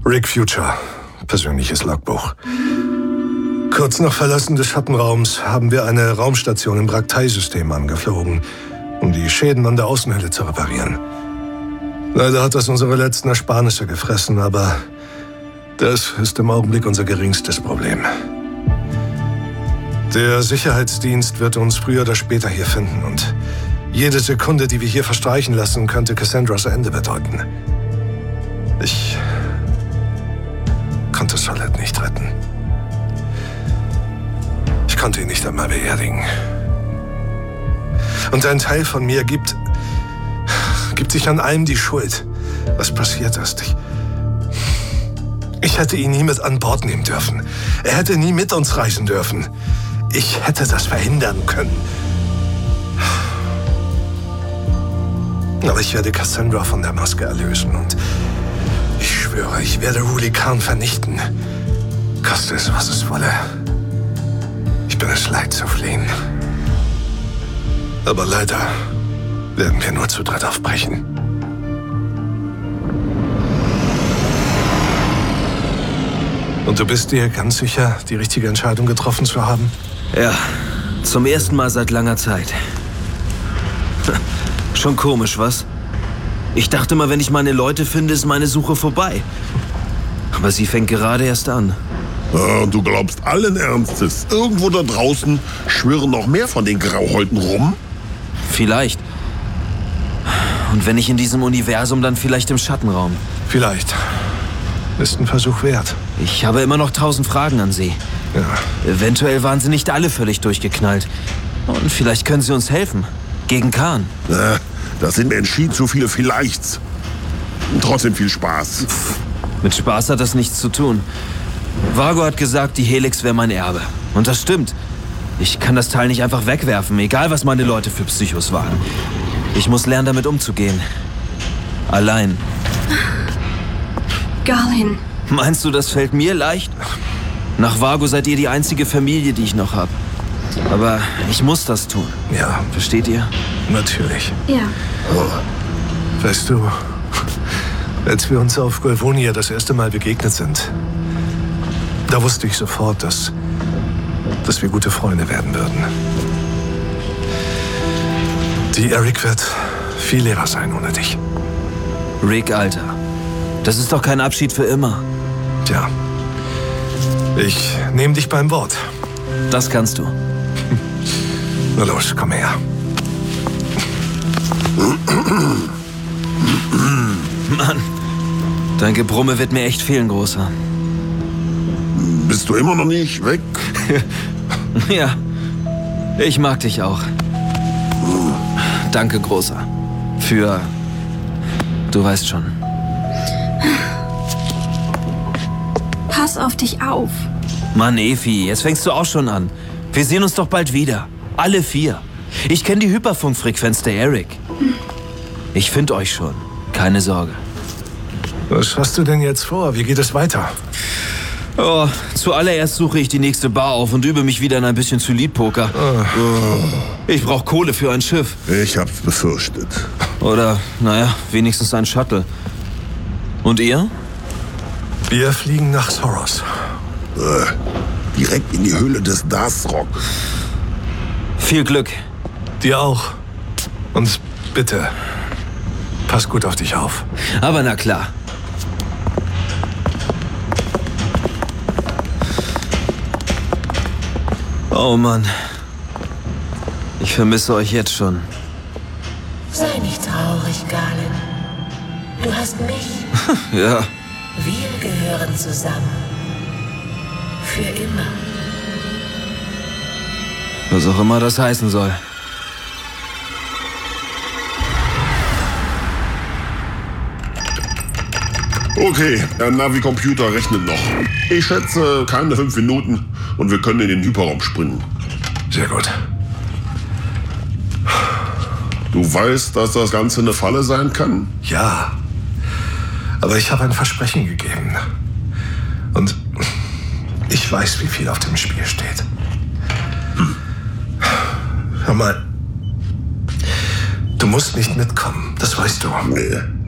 Rick Future, persönliches Logbuch. Kurz nach Verlassen des Schattenraums haben wir eine Raumstation im Braktei-System angeflogen, um die Schäden an der Außenhülle zu reparieren. Leider hat das unsere letzten Ersparnisse gefressen, aber das ist im Augenblick unser geringstes Problem. Der Sicherheitsdienst wird uns früher oder später hier finden und jede Sekunde, die wir hier verstreichen lassen, könnte Cassandras Ende bedeuten. Ich konnte Solid nicht retten. Ich konnte ihn nicht einmal beerdigen. Und ein Teil von mir gibt sich an allem die Schuld, was passiert ist. Ich hätte ihn nie mit an Bord nehmen dürfen. Er hätte nie mit uns reisen dürfen. Ich hätte das verhindern können. Aber ich werde Cassandra von der Maske erlösen und ich schwöre, ich werde Ruli Khan vernichten. Koste es, was es wolle. Ich bin es leid zu fliehen. Aber leider werden wir nur zu dritt aufbrechen. Und du bist dir ganz sicher, die richtige Entscheidung getroffen zu haben? Ja, zum ersten Mal seit langer Zeit. Schon komisch, was? Ich dachte mal, wenn ich meine Leute finde, ist meine Suche vorbei. Aber sie fängt gerade erst an. Du glaubst allen Ernstes, irgendwo da draußen schwirren noch mehr von den Grauhäuten rum? Vielleicht. Und wenn nicht in diesem Universum, dann vielleicht im Schattenraum. Vielleicht. Ist ein Versuch wert. Ich habe immer noch 1000 Fragen an Sie. Ja. Eventuell waren sie nicht alle völlig durchgeknallt. Und vielleicht können sie uns helfen. Gegen Khan. Das sind entschieden zu viele Vielleichts. Trotzdem viel Spaß. Mit Spaß hat das nichts zu tun. Vago hat gesagt, die Helix wäre mein Erbe. Und das stimmt. Ich kann das Teil nicht einfach wegwerfen, egal was meine Leute für Psychos waren. Ich muss lernen, damit umzugehen. Allein. Garlin. Meinst du, das fällt mir leicht? Nach Vago seid ihr die einzige Familie, die ich noch habe. Aber ich muss das tun. Ja. Versteht ihr? Natürlich. Ja. Weißt du, als wir uns auf Golvonia das erste Mal begegnet sind, da wusste ich sofort, dass wir gute Freunde werden würden. Die Eric wird viel leerer sein ohne dich. Rick, Alter. Das ist doch kein Abschied für immer. Tja, ich nehme dich beim Wort. Das kannst du. Na los, komm her. Mann, dein Gebrumme wird mir echt fehlen, Großer. Bist du immer noch nicht weg? Ja, ich mag dich auch. Danke, Großer. Für... Du weißt schon. Pass auf dich auf. Mann, Efi, jetzt fängst du auch schon an. Wir sehen uns doch bald wieder. Alle 4. Ich kenne die Hyperfunkfrequenz der Eric. Ich finde euch schon. Keine Sorge. Was hast du denn jetzt vor? Wie geht es weiter? Oh, zuallererst suche ich die nächste Bar auf und übe mich wieder in ein bisschen Solidpoker. Ich brauche Kohle für ein Schiff. Ich hab's befürchtet. Oder, naja, wenigstens ein Shuttle. Und ihr? Wir fliegen nach Soros. Direkt in die Höhle des Dasrock. Viel Glück. Dir auch. Und bitte, pass gut auf dich auf. Aber na klar. Oh Mann. Ich vermisse euch jetzt schon. Sei nicht traurig, Garlin. Du hast mich. Ja. Wir gehören zusammen. Für immer. Was auch immer das heißen soll. Okay, der Navi-Computer rechnet noch. Ich schätze keine 5 Minuten und wir können in den Hyperraum springen. Sehr gut. Du weißt, dass das Ganze eine Falle sein kann? Ja. Aber ich habe ein Versprechen gegeben. Und ich weiß, wie viel auf dem Spiel steht. Hör mal. Du musst nicht mitkommen, das weißt du. Nee.